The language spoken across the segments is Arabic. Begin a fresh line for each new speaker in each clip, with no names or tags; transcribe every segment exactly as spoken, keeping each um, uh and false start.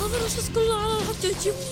هذا الرصاص كله على الحجاج يما.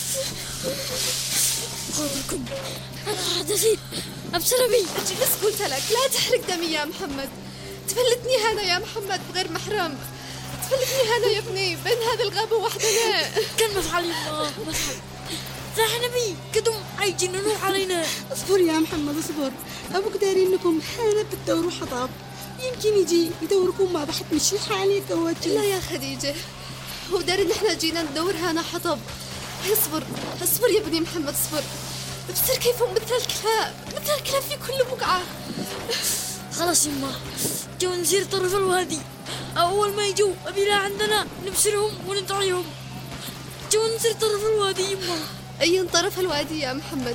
خاطركم أنا حدثي أبصر بي.
اجلس قلت لك لا تحرق دمي يا محمد. تفلتني هنا يا محمد بغير محرم. تفلتني هنا يا ابني بين هذا الغابة وحدنا.
كان مفعل يما مفعل. راح نبي قدم عيجننون علينا.
اصبر يا محمد اصبر. أبوك داري إنكم حالة بتدوروا حطب، يمكن يجي يدوركم مع بحث مشي حالي كواتي.
لا يا خديجة، هو داري إن إحنا جينا ندور هنا حطب. اصبر اصبر يا ابني محمد اصبر. بتصير كيفهم مثل الكلاب، مثل الكلاب في كل بقعة.
خلاص يما جو نسير طرف الوادي. أول ما يجوا أبينا عندنا نبصرهم ونطعيهم. جو نسير طرف الوادي يما.
أي طرف الوادي يا محمد؟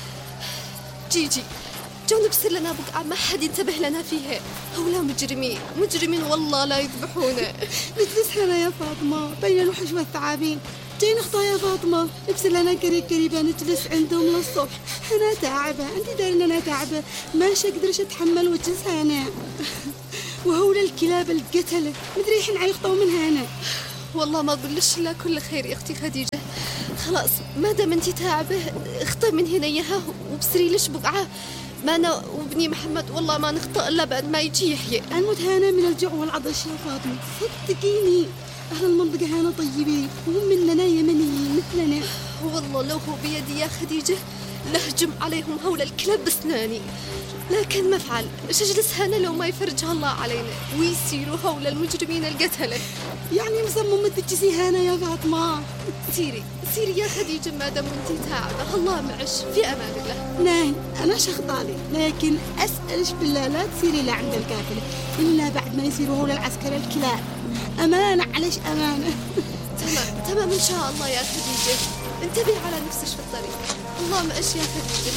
جيجي جو نبصر لنا بقعة ما حد ينتبه لنا فيها. هؤلاء مجرمين مجرمين والله لا يذبحونا.
نجلس هنا يا فاطمة بين الوحش والثعابين. جاي نخطا يا فاطمة، نبصر لنا قريب قريبة نجلس عندهم للصبح. أنا تعبة، أنت داري إن أنا تعبة ماشي أقدرش أتحمل وجلس هنا. وهؤلاء الكلاب القتلة مدري حين عيخطوا من هنا.
والله ما أقولش إلا كل خير يا أختي خديجة. خلاص ما دام أنت تعبة اخطي من هنا إياها وبصري ليش بقعة. ما أنا وابني محمد والله ما نخطأ إلا بعد ما يجي يحيى.
أموت هنا من الجوع والعطش يا فاطمة صدقيني. أهل المنطقة هنا طيبين وهم مننا يمنيين مثلنا.
والله لو هو بيدي يا خديجة لهجم عليهم هول الكلاب بسناني، لكن ما افعل. ايش اجلس هنا لو ما يفرجها الله علينا ويسيروا هول المجرمين القتلة.
يعني مصممة تجلسي هنا يا فاطمة؟
سيري سيري يا خديجة ما دام انتي تعبة. الله معش في امان الله.
ناي انا شخطالي، لكن اسالش بالله لا تسيري لعند القافلة الا بعد ما يصيروا هول العسكر الكلاب. امانة عليش امانة.
تمام تمام ان شاء الله يا خديجة. انتبهي على نفسك في الطريق. الله معش يا خديجة.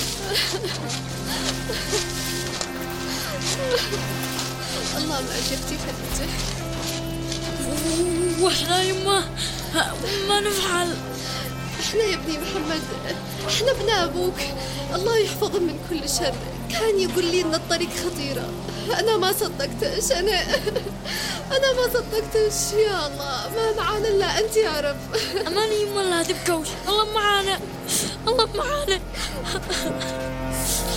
الله معش يا اختي خديجة.
واحنا يما ما نفعل.
احنا يا ابني محمد احنا ابن ابوك الله يحفظه من كل شر. كان يقول لي ان الطريق خطيرة، انا ما صدقتش. انا انا ما صدقتش. يا الله ما معانا الا انت يا رب.
أماني يما لا تبكوش، الله معانا الله معانا.